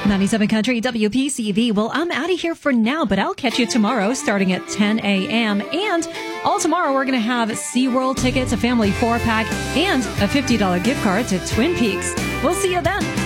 97 Country WPCV. Well, I'm out of here for now, but I'll catch you tomorrow starting at 10 a.m. And all tomorrow, we're going to have SeaWorld tickets, a family 4-pack, and a $50 gift card to Twin Peaks. We'll see you then.